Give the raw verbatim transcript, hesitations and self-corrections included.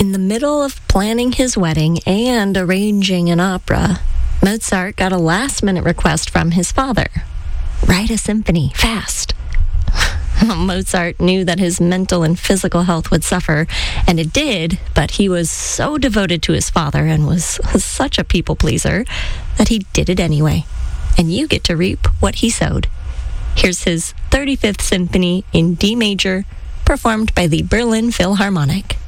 In the middle of planning his wedding and arranging an opera, Mozart got a last-minute request from his father. Write a symphony, fast. Mozart knew that his mental and physical health would suffer, and it did, but he was so devoted to his father and was such a people pleaser that he did it anyway. And you get to reap what he sowed. Here's his thirty-fifth Symphony in D major, performed by the Berlin Philharmonic.